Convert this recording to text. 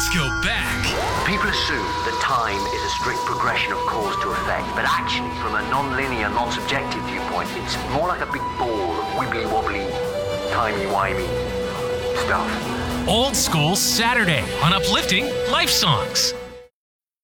Let's go back. People assume that time is a strict progression of cause to effect, but actually, from a non-linear, non-subjective viewpoint, it's more like a big ball of wibbly-wobbly, timey-wimey stuff. Old School Saturday on Uplifting Life Songs.